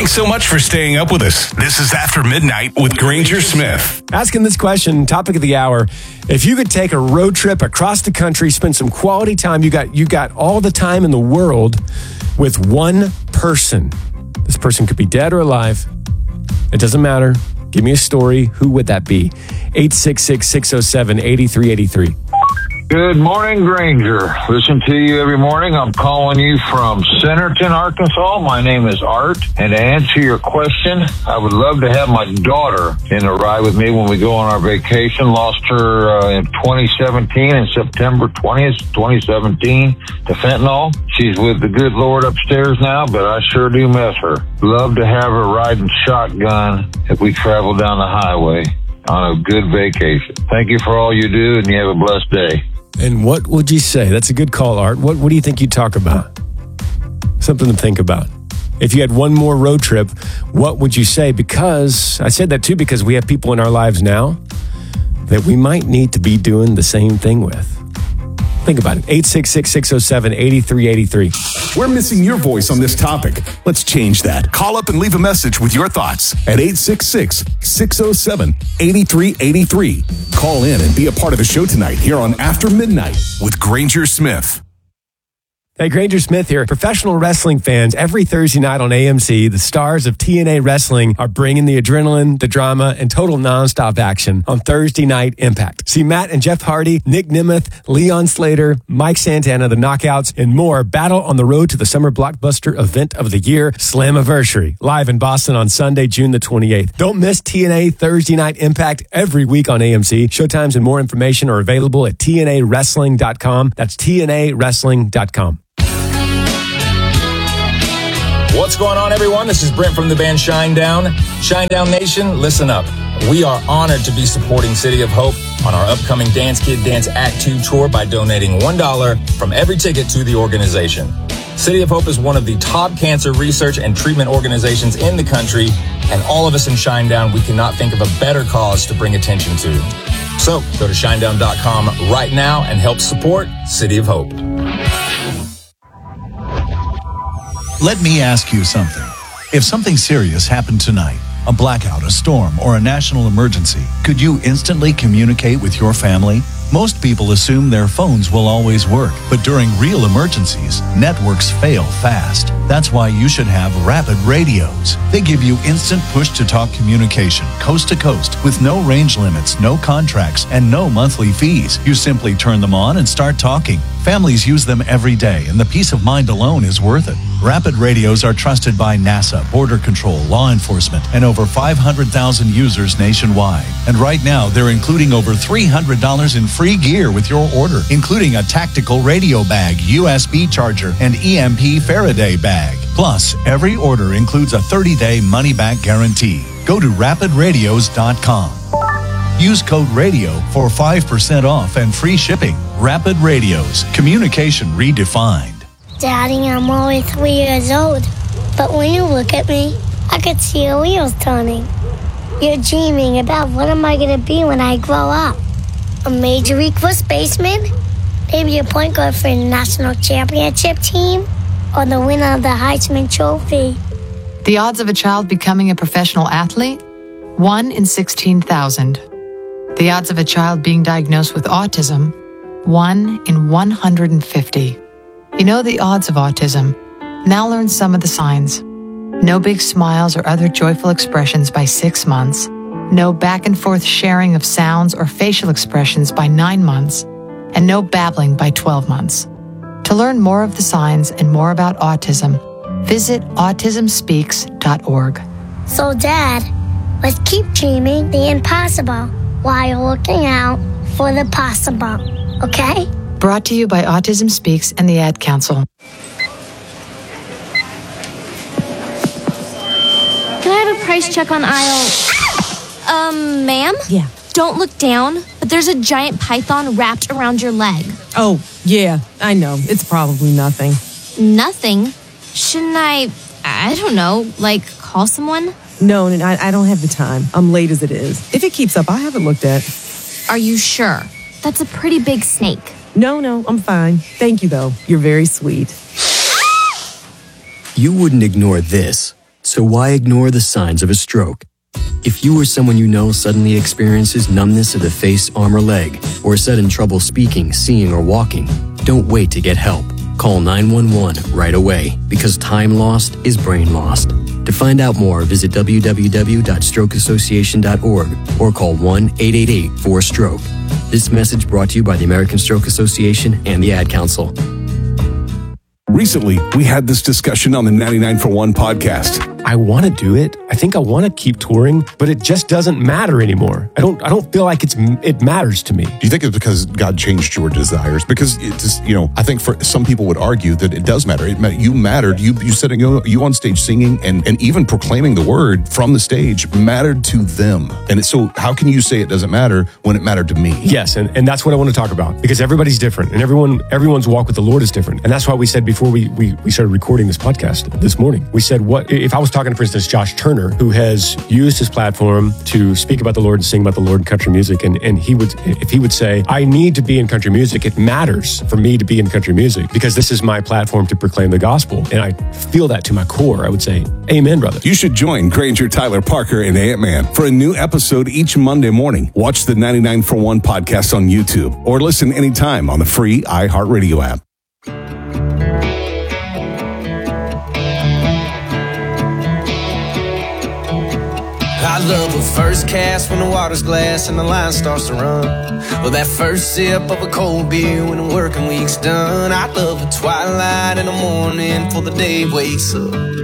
Thanks so much for staying up with us. This is After Midnight with Granger Smith. Asking this question, topic of the hour. If you could take a road trip across the country, spend some quality time, you got all the time in the world with one person. This person could be dead or alive. It doesn't matter. Give me a story. Who would that be? 866-607-8383. Good morning, Granger. Listen to you every morning. I'm calling you from Centerton, Arkansas. My name is Art. And to answer your question, I would love to have my daughter in a ride with me when we go on our vacation. Lost her in 2017, in September 20th, 2017, to fentanyl. She's with the good Lord upstairs now, but I sure do miss her. Love to have her riding shotgun if we travel down the highway on a good vacation. Thank you for all you do, and you have a blessed day. And what would you say? That's a good call, Art. What do you think you'd talk about? Something to think about. If you had one more road trip, what would you say? Because I said that too because we have people in our lives now that we might need to be doing the same thing with. Think about it. 866-607-8383. We're missing your voice on this topic. Let's change that. Call up and leave a message with your thoughts at 866-607-8383. Call in and be a part of the show tonight here on After Midnight with Granger Smith. Hey, Granger Smith here. Professional wrestling fans, every Thursday night on AMC, the stars of TNA Wrestling are bringing the adrenaline, the drama, and total nonstop action on Thursday Night Impact. See Matt and Jeff Hardy, Nick Nemeth, Leon Slater, Mike Santana, the Knockouts, and more battle on the road to the summer blockbuster event of the year, Slammiversary, live in Boston on Sunday, June the 28th. Don't miss TNA Thursday Night Impact every week on AMC. Showtimes and more information are available at TNAWrestling.com. That's TNAWrestling.com. What's going on, everyone? This is Brent from the band Shinedown. Shinedown Nation, listen up. We are honored to be supporting City of Hope on our upcoming Dance Kid Dance Act 2 tour by donating $1 from every ticket to the organization. City of Hope is one of the top cancer research and treatment organizations in the country, and all of us in Shinedown, we cannot think of a better cause to bring attention to. So go to shinedown.com right now and help support City of Hope. Let me ask you something. If something serious happened tonight, a blackout, a storm, or a national emergency, could you instantly communicate with your family? Most people assume their phones will always work, but during real emergencies, networks fail fast. That's why you should have Rapid Radios. They give you instant push-to-talk communication, coast to coast, with no range limits, no contracts, and no monthly fees. You simply turn them on and start talking. Families use them every day, and the peace of mind alone is worth it. Rapid Radios are trusted by NASA, Border Control, law enforcement, and over 500,000 users nationwide. And right now, they're including over $300 in free gear with your order, including a tactical radio bag, USB charger, and EMP Faraday bag. Plus, every order includes a 30-day money-back guarantee. Go to rapidradios.com. Use code RADIO for 5% off and free shipping. Rapid Radios. Communication redefined. Daddy, I'm only 3 years old. But when you look at me, I could see your wheels turning. You're dreaming about what am I going to be when I grow up? A Major League first baseman? Maybe a point guard for a national championship team? Or the winner of the Heisman Trophy? The odds of a child becoming a professional athlete? 1 in 16,000. The odds of a child being diagnosed with autism? 1 in 150. You know the odds of autism. Now learn some of the signs. No big smiles or other joyful expressions by 6 months. No back and forth sharing of sounds or facial expressions by 9 months. And no babbling by 12 months. To learn more of the signs and more about autism, visit autismspeaks.org. So, Dad, let's keep dreaming the impossible while looking out for the possible, okay? Brought to you by Autism Speaks and the Ad Council. Can I have a price check on aisle... ma'am? Yeah. Don't look down, but there's a giant python wrapped around your leg. Oh, yeah, I know. It's probably nothing. Nothing? Shouldn't I don't know, call someone? No, I don't have the time. I'm late as it is. If it keeps up, I haven't looked at. Are you sure? That's a pretty big snake. No, I'm fine. Thank you, though. You're very sweet. You wouldn't ignore this. So why ignore the signs of a stroke? If you or someone you know suddenly experiences numbness of the face, arm, or leg, or sudden trouble speaking, seeing, or walking, don't wait to get help. Call 911 right away, because time lost is brain lost. To find out more, visit www.strokeassociation.org or call 1-888-4STROKE. This message brought to you by the American Stroke Association and the Ad Council. Recently, we had this discussion on the 99 for 1 podcast. I want to do it. I think I want to keep touring, but it just doesn't matter anymore. I don't feel like it matters to me. Do you think it's because God changed your desires? Because it's, I think for some people would argue that it does matter. You mattered. You sitting, you on stage singing and even proclaiming the word from the stage mattered to them. And so how can you say it doesn't matter when it mattered to me? Yes, and that's what I want to talk about, because everybody's different and everyone's walk with the Lord is different. And that's why we said before we started recording this podcast this morning, we said, what if I was talking to, for instance, Josh Turner, who has used his platform to speak about the Lord and sing about the Lord in country music, and if he would say, I need to be in country music, it matters for me to be in country music because this is my platform to proclaim the gospel, and I feel that to my core, I would say, amen, brother. You should join Granger, Tyler, Parker, and Ant-Man for a new episode each Monday morning. Watch the 99 for 1 podcast on YouTube or listen anytime on the free iHeartRadio app. I love a first cast when the water's glass and the line starts to run. Or that first sip of a cold beer when the working week's done. I love a twilight in the morning before the day wakes up.